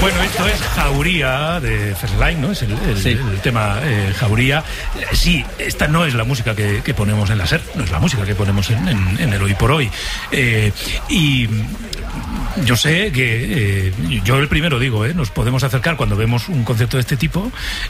Bueno, esto es Jauría de First Line, ¿no? Es el tema Jauría. Sí, esta no es la música que ponemos en la SER, no es la música que ponemos en el Hoy por Hoy. Y yo sé que yo el primero digo, nos podemos acercar cuando vemos un concepto de este tipo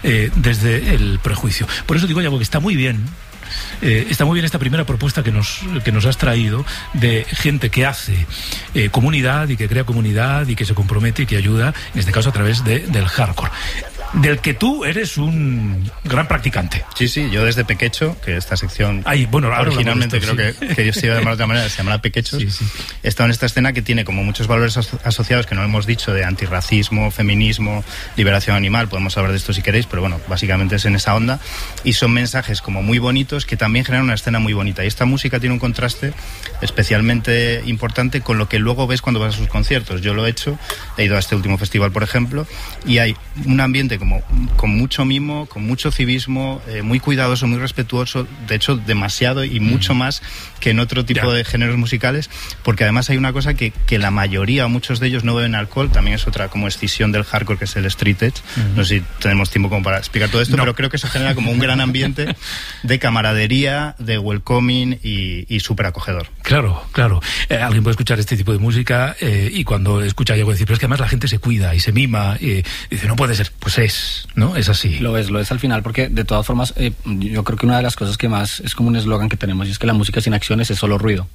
desde el prejuicio. Por eso digo, Yago, que está muy bien. Está muy bien esta primera propuesta que nos has traído de gente que hace comunidad y que crea comunidad y que se compromete y que ayuda, en este caso a través del hardcore, del que tú eres un gran practicante. Sí, yo desde Pequecho, que esta sección originalmente creo que yo se iba a llamar de otra manera, se llama Pequechos. He estado en esta escena que tiene como muchos valores asociados que no hemos dicho, de antirracismo, feminismo, liberación animal, podemos hablar de esto si queréis, pero bueno, básicamente es en esa onda, y son mensajes como muy bonitos que también generan una escena muy bonita, y esta música tiene un contraste especialmente importante con lo que luego ves cuando vas a sus conciertos. Yo lo he hecho, he ido a este último festival, por ejemplo, y hay un ambiente como con mucho mimo, con mucho civismo, muy cuidadoso, muy respetuoso, de hecho demasiado y mucho más que en otro tipo de géneros musicales, porque además hay una cosa que la mayoría o muchos de ellos no beben alcohol, también es otra como escisión del hardcore, que es el street edge. No sé si tenemos tiempo como para explicar todo esto, pero creo que eso genera como un gran ambiente de camaradería, de welcoming y súper acogedor. Claro. Alguien puede escuchar este tipo de música y cuando escucha algo decir, pero es que además la gente se cuida y se mima y dice, no puede ser, pues ¿no? Es así. Lo es al final, porque de todas formas yo creo que una de las cosas que más es como un eslogan que tenemos, y es que la música sin acciones es solo ruido.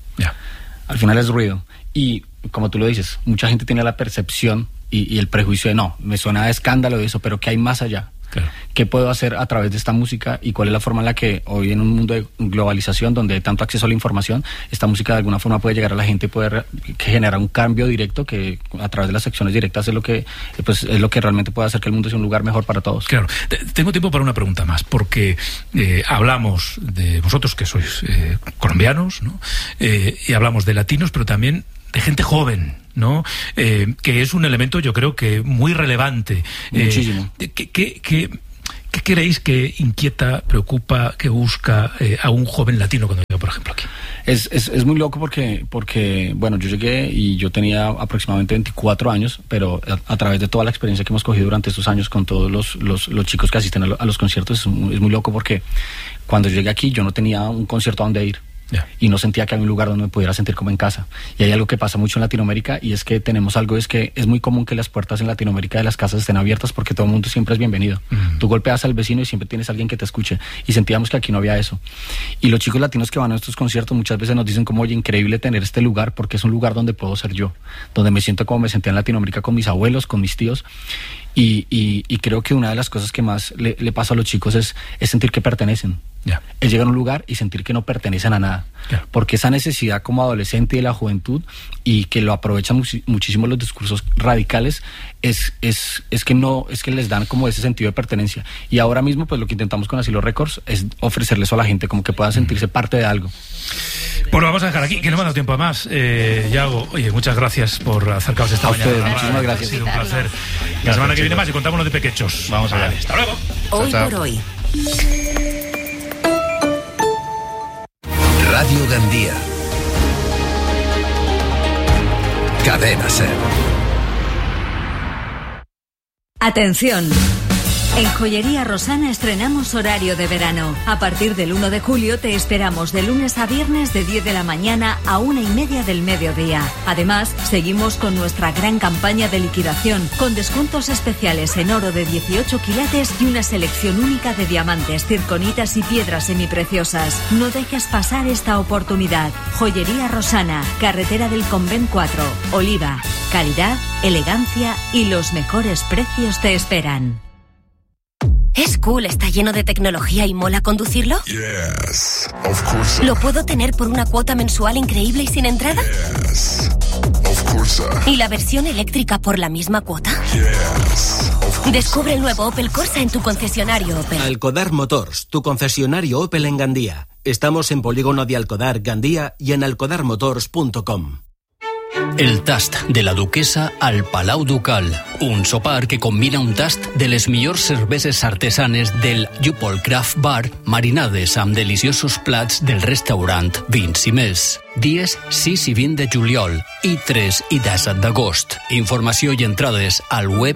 Al final es ruido, y como tú lo dices, mucha gente tiene la percepción y el prejuicio de no, me suena a escándalo de eso, pero ¿qué hay más allá? Claro. ¿Qué puedo hacer a través de esta música y cuál es la forma en la que hoy, en un mundo de globalización donde hay tanto acceso a la información, esta música de alguna forma puede llegar a la gente y puede generar un cambio directo que a través de las acciones directas es lo que realmente puede hacer que el mundo sea un lugar mejor para todos? Claro. Tengo tiempo para una pregunta más, porque hablamos de vosotros que sois colombianos, ¿no? Y hablamos de latinos, pero también de gente joven, ¿no? Que es un elemento, yo creo que muy relevante. Muchísimo. ¿Qué creéis que inquieta, preocupa, que busca a un joven latino cuando llega, por ejemplo, aquí? Es muy loco porque, bueno, yo llegué y yo tenía aproximadamente 24 años, pero a través de toda la experiencia que hemos cogido durante estos años con todos los chicos que asisten a los conciertos, es muy loco porque cuando llegué aquí yo no tenía un concierto a donde ir. Y no sentía que había un lugar donde me pudiera sentir como en casa. Y hay algo que pasa mucho en Latinoamérica, y es que tenemos algo, es que es muy común que las puertas en Latinoamérica de las casas estén abiertas porque todo el mundo siempre es bienvenido. Tú golpeas al vecino y siempre tienes a alguien que te escuche, y sentíamos que aquí no había eso. Y los chicos latinos que van a estos conciertos muchas veces nos dicen como, oye, increíble tener este lugar porque es un lugar donde puedo ser yo, donde me siento como me sentía en Latinoamérica con mis abuelos, con mis tíos. Y creo que una de las cosas que más le pasa a los chicos es sentir que pertenecen. Es llegar a un lugar y sentir que no pertenecen a nada, porque esa necesidad como adolescente de la juventud, y que lo aprovechan muchísimo los discursos radicales, es que les dan como ese sentido de pertenencia. Y ahora mismo pues lo que intentamos con Asilo Records es ofrecerle eso a la gente, como que pueda sentirse parte de algo. Pues lo vamos a dejar aquí, que no me ha dado tiempo a más. Yago, oye, muchas gracias por acercaros esta mañana. Ustedes, muchísimas gracias. Ha sido un placer. La semana que viene más y contamos lo de Pequechos. Vamos allá. Hasta luego. Hoy por hoy. Radio Gandía. Cadena SER. Atención. En Joyería Rosana estrenamos horario de verano. A partir del 1 de julio te esperamos de lunes a viernes de 10 de la mañana a 1:30 del mediodía. Además, seguimos con nuestra gran campaña de liquidación, con descuentos especiales en oro de 18 quilates y una selección única de diamantes, circonitas y piedras semipreciosas. No dejes pasar esta oportunidad. Joyería Rosana, carretera del Convent 4, Oliva. Calidad, elegancia y los mejores precios te esperan. ¿Es cool, está lleno de tecnología y mola conducirlo? Yes, of course. ¿Lo puedo tener por una cuota mensual increíble y sin entrada? Yes, of course. ¿Y la versión eléctrica por la misma cuota? Yes, of course. Descubre el nuevo Opel Corsa en tu concesionario Opel. Alcodar Motors, tu concesionario Opel en Gandía. Estamos en Polígono de Alcodar, Gandía, y en alcodarmotors.com. El tast de la duquesa al Palau Ducal. Un sopar que combina un tast de les millors cerveses artesanes del Jupol Craft Bar marinades amb deliciosos plats del restaurant Vins i Més. Dies 6 i 20 de juliol i 3 i 17 d'agost. Informació i entrades al web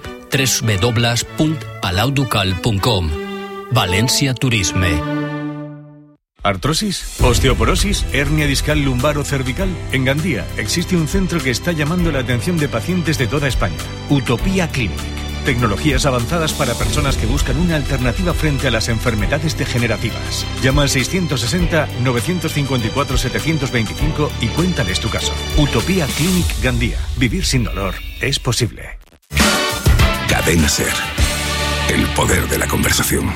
www.palauducal.com. València Turisme. ¿Artrosis? ¿Osteoporosis? ¿Hernia discal lumbar o cervical? En Gandía existe un centro que está llamando la atención de pacientes de toda España. Utopía Clinic. Tecnologías avanzadas para personas que buscan una alternativa frente a las enfermedades degenerativas. Llama al 660-954-725 y cuéntales tu caso. Utopía Clinic Gandía. Vivir sin dolor es posible. Cadena SER. El poder de la conversación.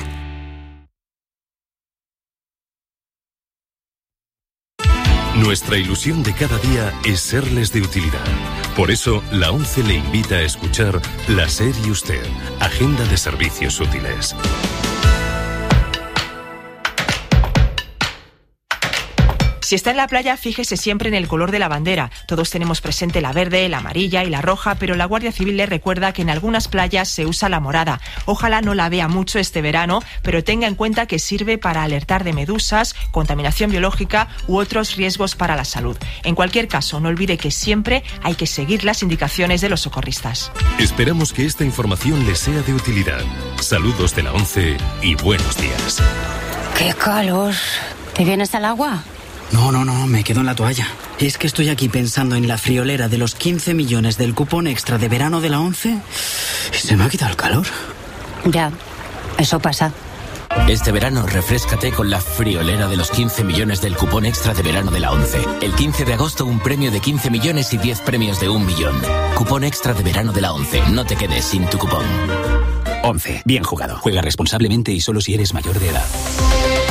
Nuestra ilusión de cada día es serles de utilidad. Por eso, la ONCE le invita a escuchar La SER y Usted, Agenda de Servicios Útiles. Si está en la playa, fíjese siempre en el color de la bandera. Todos tenemos presente la verde, la amarilla y la roja, pero la Guardia Civil le recuerda que en algunas playas se usa la morada. Ojalá no la vea mucho este verano, pero tenga en cuenta que sirve para alertar de medusas, contaminación biológica u otros riesgos para la salud. En cualquier caso, no olvide que siempre hay que seguir las indicaciones de los socorristas. Esperamos que esta información les sea de utilidad. Saludos de la ONCE y buenos días. ¡Qué calor! ¿Te vienes al agua? No, me quedo en la toalla. Es que estoy aquí pensando en la friolera de los 15 millones del cupón extra de verano de la ONCE y se me ha quitado el calor. Ya, eso pasa. Este verano refréscate con la friolera de los 15 millones del cupón extra de verano de la ONCE. El 15 de agosto un premio de 15 millones y 10 premios de 1 millón. Cupón extra de verano de la ONCE. No te quedes sin tu cupón. ONCE. Bien jugado. Juega responsablemente y solo si eres mayor de edad.